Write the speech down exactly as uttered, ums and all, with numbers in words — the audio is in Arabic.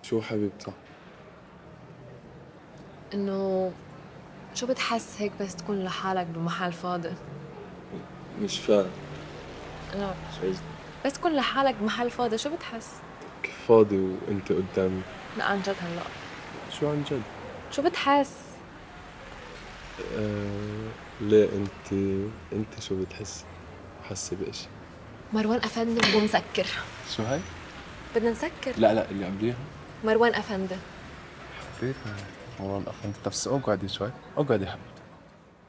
شو حبيبتي؟ إنه شو بتحس هيك بس تكون لحالك بمحل فاضي؟ مش فاهم. لا، شو قصدك؟ بس تكون لحالك بمحل فاضي شو بتحس؟ كيف فاضي وانت قدامي؟ لا عن جد هلأ شو عن جد؟ شو بتحس؟ آه... ليه انت انت شو بتحسي؟ حاسة بإشي؟ مروان أفندي بدنا نسكر. شو هاي؟ بدنا نسكر. لا لا اللي قبليها. مروان أفندي. حبيت هاي. مروان أفندي، بس اقعدي شوي، اقعدي حبيبي.